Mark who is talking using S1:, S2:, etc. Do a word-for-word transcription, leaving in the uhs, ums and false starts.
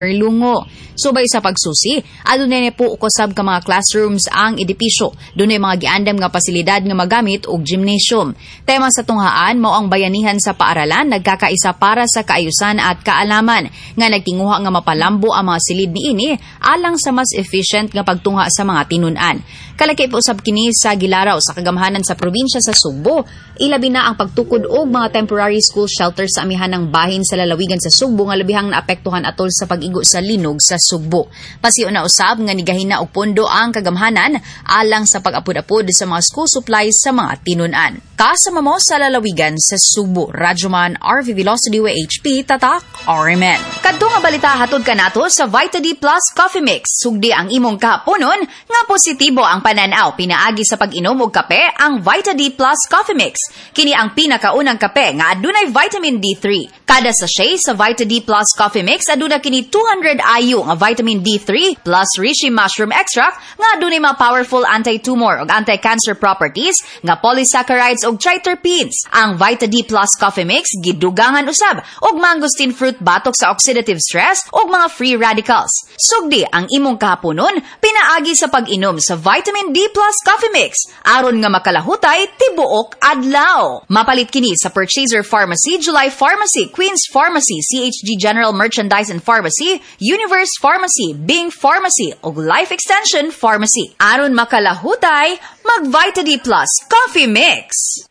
S1: lungo. Subay sa pagsusi, adunay po ukosab ka mga classrooms ang edipisyo. Dunay mga giandam nga pasilidad nga magamit og gymnasium. Tema sa tunghaan mao ang bayanihan sa paaralan nagkakaisa para sa kaayusan at kaalaman nga nagtinguha nga mapalambo ang mga silid niini alang sa mas efficient nga pagtungha sa mga tinun-an. Kalaki po usab kini sa gilaraw sa kagamhanan sa probinsya sa Sugbo. Ilabi na ang pagtukod og mga temporary school shelters sa amihan ng bahin sa lalawigan sa Sugbo nga labihang naapektuhan atol sa pag-igo sa linog sa Sugbo. Pasiyo na usab nga nigahina og pondo ang kagamhanan alang sa pag-apod-apod sa mga school supplies sa mga tinun-an. Kasama mo sa lalawigan sa Sugbo, Radyoman R V Velocity W H P Tatak R M N. Kadto nga balita hatod kanato sa Vita D Plus Coffee Mix. Sugdi ang imong kahaponon nga positibo ang pananaw pinaagi sa pag-inom og kape ang Vita D Plus Coffee Mix. Kini ang pinakaunang kape nga adunay vitamin D three. Kada sachet sa Vita D Plus Coffee Mix aduna kini two hundred I U nga vitamin D three plus reishi mushroom extract nga adunay mga powerful anti-tumor ug anti-cancer properties nga polysaccharides ug triterpenes. Ang Vita D Plus Coffee Mix gidugangan usab og mangosteen fruit batok sa oxidative stress ug mga free radicals. Sugdi ang imong kahaponon pinaagi sa pag-inom sa Vitamin D Plus Coffee Mix aron nga makalahutay tibuok adlaw. Mapalit kini sa Purchaser Pharmacy, July Pharmacy, Queen's Pharmacy, C H G General Merchandise and Pharmacy, Universe Pharmacy, Bing Pharmacy ug Life Extension Pharmacy. Aron makalahutay, mag Vita D Plus Coffee Mix.